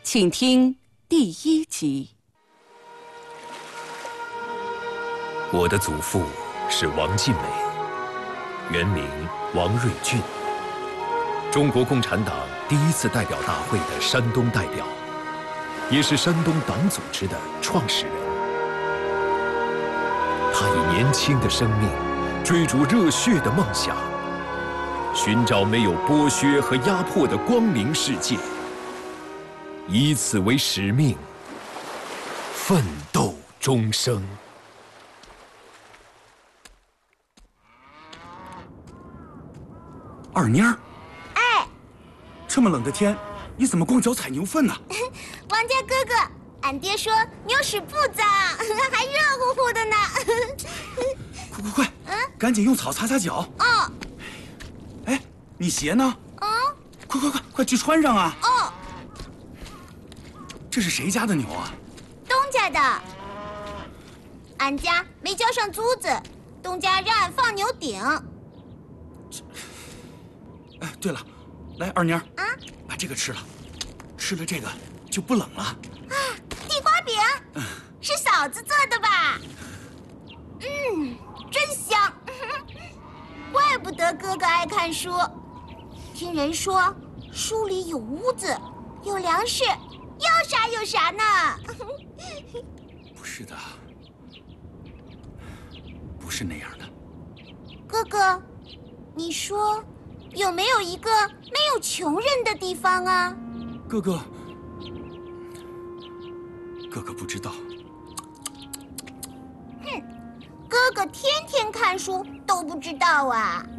请听第1集。 我的祖父是王尽美，原名王瑞俊，中国共产党第1次代表大会的山东代表，也是山东党组织的创始人。他以年轻的生命追逐热血的梦想，寻找没有剥削和压迫的光明世界，以此为使命，奋斗终生。 二妮儿， 哎， 这么冷的天，你怎么光脚踩牛粪呢？ 王家哥哥，俺爹说牛屎不脏，还热乎乎的呢。 快，赶紧用草擦擦脚。 哦。 哎，你鞋呢？快去穿上啊！ 哦。 这是谁家的牛啊？ 东家的。俺家没交上租子，东家让俺放牛顶。 哎，对了，来，二妮儿， 啊， 把这个吃了，吃了这个就不冷了。 啊，地瓜饼，是嫂子做的吧？真香。怪不得哥哥爱看书，听人说书里有屋子，有粮食，有啥呢？ 不是的，不是那样的。 哥哥，你说有没有一个没有穷人的地方啊？ 哥哥不知道。 哥哥天天看书都不知道啊。